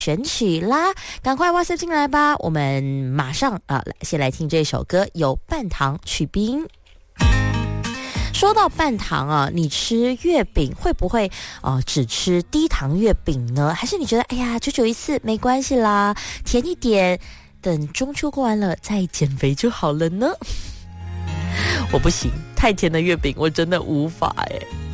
选曲啦，赶快 WhatsApp 进来吧！我们马上先来听这首歌，由半糖去冰。说到半糖啊，你吃月饼会不会只吃低糖月饼呢？还是你觉得哎呀，久一次没关系啦，甜一点，等中秋过完了再减肥就好了呢？我不行，太甜的月饼我真的无法哎。